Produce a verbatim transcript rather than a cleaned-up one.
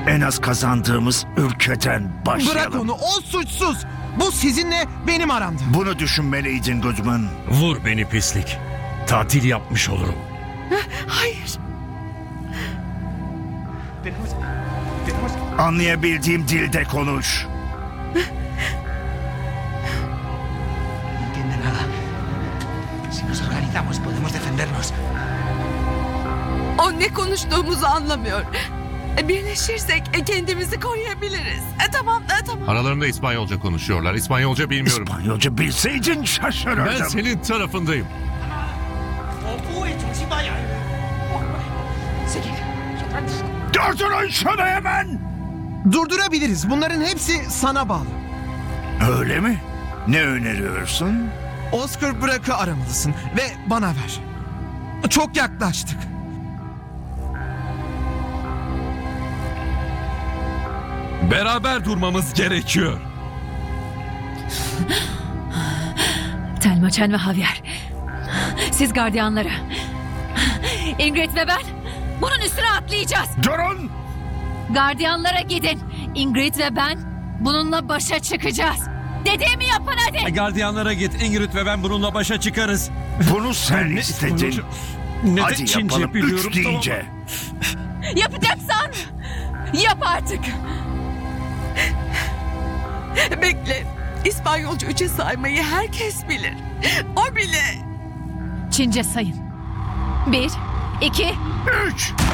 En az kazandığımız ülkeden başlayalım. Bırak onu, o suçsuz. Bu sizinle benim aramda. Bunu düşünmeliydin Goodman. Vur beni pislik. Tatil yapmış olurum. Hayır. Anlayabildiğim dilde konuş. entiende nada. Si nos organizamos podemos defendernos. O ne konuştuğumuzu anlamıyor. E, Birleşirsek e, kendimizi koruyabiliriz. E, tamam, e, tamam. Aralarında İspanyolca konuşuyorlar. İspanyolca bilmiyorum. İspanyolca bilseydin şaşırırdım. Ben senin tarafındayım. Durdurun şunu hemen! Durdurabiliriz. Bunların hepsi sana bağlı. Öyle mi? Ne öneriyorsun? Oscar Bırak'ı aramalısın ve bana ver. Çok yaklaştık. Beraber durmamız gerekiyor. Thelma Chen ve Javier. Siz gardiyanlara. Ingrid ve ben bunun üstüne atlayacağız. Durun! Gardiyanlara gidin. Ingrid ve ben bununla başa çıkacağız. Dediğimi yapın hadi. Gardiyanlara git. Ingrid ve ben bununla başa çıkarız. Bunu sen istedin. Ne de Hadi Çince yapalım biliyorum. üç deyince. Yapacaksan yap artık. Bekle. İspanyolca üçe saymayı herkes bilir. O bile. Çince sayın. Bir, iki, Üç!